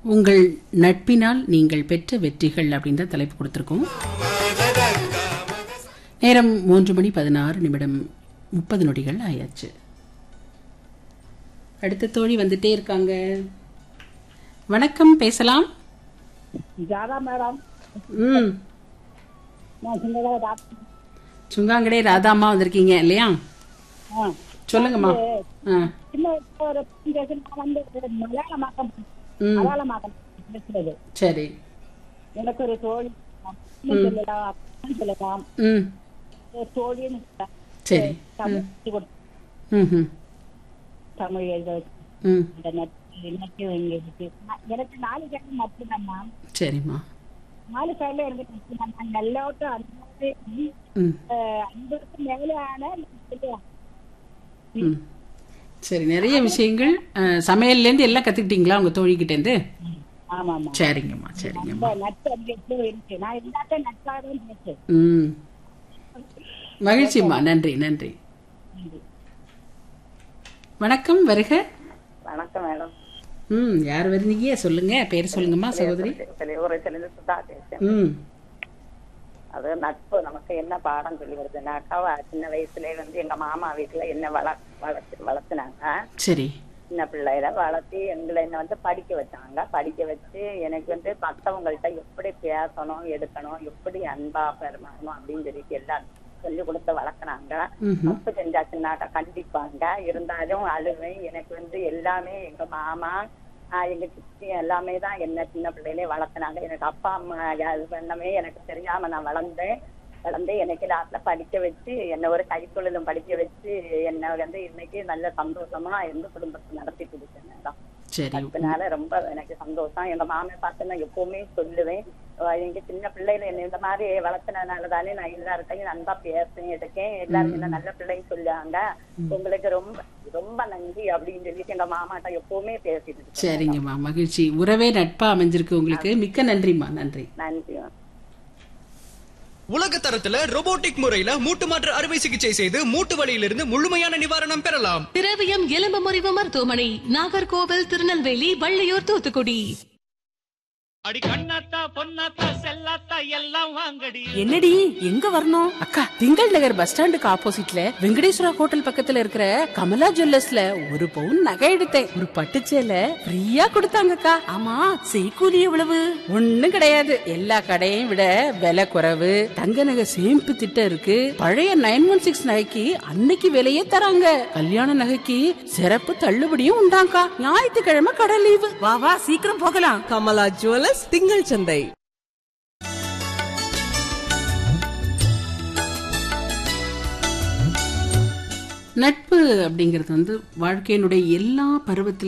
உங்கள் நட்பினால் நீங்கள் பெற்ற வெற்றிகள் அப்படின்னு தான் தலைப்பு கொடுத்துருக்கோம். நேரம் 3:16 ஆயாச்சு. அடுத்த தோழி வந்துட்டே இருக்காங்க. வணக்கம், பேசலாம். மேடம். சுங்காங்கடே ராதாம்மா வந்திருக்கீங்க இல்லையா? சொல்லுங்கம்மா. சரி, எனக்கு ஒரு தோழி தோழின்னு சரி, தமிழ் எழுத எனக்கு 4 பேர் மட்டும்தாம்மா. சரிம்மா. 4 பேர்ல எனக்கு நல்லோட்டம் அன்புக்கு மேலான. சரி, நிறைய விஷயங்கள் சமையல்ல இருந்து எல்லாம் கத்துக்கிட்டீங்களா உங்க தோழிகிட்ட இருந்து? ஆமாமா. சரிங்கம்மா, சரிங்கம்மா. நட்பு இருக்கு. நான் எல்லாத்தையும் நட்பாக பேசுறேன். மகிழ்ச்சிம்மா. நன்றி, நன்றி. வணக்கம், வருக. வணக்கம் மேடம். யார் வருவீங்க? சொல்லுங்க, பேர் சொல்லுங்கம்மா சகோதரி. அது நட்பு நமக்கு என்ன பாடம் சொல்லி வருதுன்னாக்கா, சின்ன வயசுல எங்க மாமா வீட்டுல என்ன வளர்த்துனாங்க. சரி. சின்ன பிள்ளையில வளர்த்தி என்ன படிக்க வச்சாங்க. படிக்க வச்சு எனக்கு மத்தவங்கள்ட்ட எப்படி பேசணும், எடுக்கணும், எப்படி அன்பா பெருமாறணும் அப்படின்னு சொல்லிட்டு எல்லாம் சொல்லி கொடுத்து வளர்க்குறாங்க. தப்பு செஞ்சாச்சுன்னாக்கா கண்டிப்பாங்க. இருந்தாலும் அழுவேன். எனக்கு எல்லாமே எங்க மாமா எங்க சித்தி எல்லாமே தான் என்ன சின்ன பிள்ளையிலே வளர்த்துனாங்க. எனக்கு அப்பா அம்மா இது பண்ணவே எனக்கு தெரியாம நான் வளர்ந்தேன். எனக்கு லாஸ்ட்ல படிக்க வச்சு என்ன ஒரு கைத்தொழிலும் படிக்க வச்சு என்ன இன்னைக்கு நல்ல சந்தோஷமா எந்த குடும்பத்தை நடத்தி கொடுத்தேன் மேடம். அதனால ரொம்ப எனக்கு சந்தோஷம். எங்க மாமா பார்த்து நான் எப்பவுமே சொல்லுவேன், எங்க சின்ன பிள்ளைல என்ன இந்த மாதிரி வளர்த்தனாலதானே நான் எல்லார்கிட்டையும் நண்பா பேசுறேன், இருக்கேன். எல்லாரும் என்ன நல்ல பிள்ளைன்னு சொல்லுவாங்க. உங்களுக்கு ரொம்ப ரொம்ப நன்றி அப்படின்னு சொல்லிட்டு எங்க மாமாட்ட எப்பவுமே பேசிட்டு. சரிங்கம்மா, மகிழ்ச்சி. உறவே நட்பா அமைஞ்சிருக்கு உங்களுக்கு. மிக்க நன்றிம்மா. நன்றி, நன்றி. உலக தரத்துல ரோபோட்டிக் முறையில மூட்டு மாற்று அறுவை சிகிச்சை செய்து மூட்டு வலியிலிருந்து முழுமையான நிவாரணம் பெறலாம். திரவியம் எலும்பு முறிவு மருத்துவமனை, நாகர்கோவில், திருநெல்வேலி, வள்ளியூர், தூத்துக்குடி. அடி கண்ணாத்தா பொன்னாத்தா செல்லாத்தா எல்லாம் வாங்கடி. என்னடி எங்க வரணும்? அக்கா, திங்கள் நகர் பஸ் ஸ்டாண்டுக்கு ஆப்போசிட்ல வெங்கடேஸ்வரா ஹோட்டல் பக்கத்துல இருக்கிற கமலா ஜுவல்லர்ஸ்ல ஒரு பவுன் நகை எடுத்தேன். ஒரு பட்டுச்சேலை ஃப்ரீயா கொடுத்தாங்கக்கா. ஆமா, செய்கூலி எவ்வளவு? ஒண்ணும் கிடையாது. எல்லா கடையையும் விட விலை குறைவு. தங்க நகை சேமிப்பு திட்டம் இருக்கு. பழைய 916 நகைக்கு அன்னைக்கு விலையே தராங்க. கல்யாண நகைக்கு சிறப்பு தள்ளுபடியும் உண்டாங்கா. ஞாயிற்றுக்கிழமை கடை லீவு. வா வா, சீக்கிரம் போகலாம். கமலா ஜுவல்லர்ஸ், திங்கள் சந்தை. நட்பு அப்படிங்கிறது வாழ்க்கையினுடைய எல்லா பருவத்திலும்